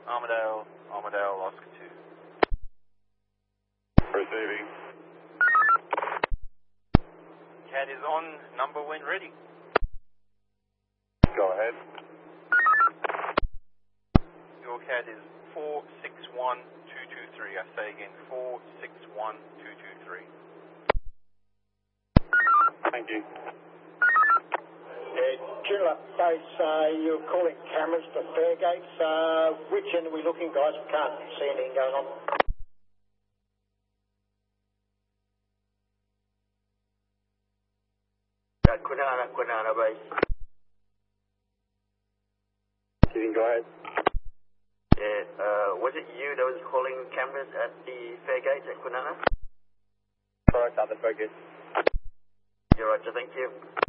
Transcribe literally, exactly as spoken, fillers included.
Armadale, Armadale, Oscar two. Receiving. C A D is on, number when ready. Go ahead. Your C A D is four six one two two three. I say again, four six one two two three. Thank you. Yeah, Joondalup base, uh, you're calling cameras for Fairgates. Uh, which end are we looking, guys? We can't see anything going on. Uh, Kwinana, Kwinana base. Receiving, go ahead. Yeah, uh, was it you that was calling cameras at the Fairgates at Kwinana? Correct, other focus. You're right, thank you.